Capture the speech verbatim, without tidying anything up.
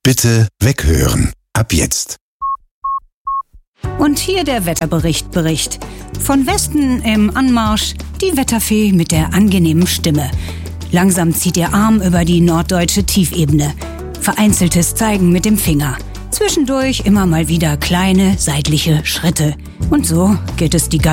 Bitte weghören. Ab jetzt. Und hier der Wetterbericht Bericht. Von Westen im Anmarsch die Wetterfee mit der angenehmen Stimme. Langsam zieht ihr Arm über die norddeutsche Tiefebene. Vereinzeltes Zeigen mit dem Finger. Zwischendurch immer mal wieder kleine seitliche Schritte. Und so geht es die ganze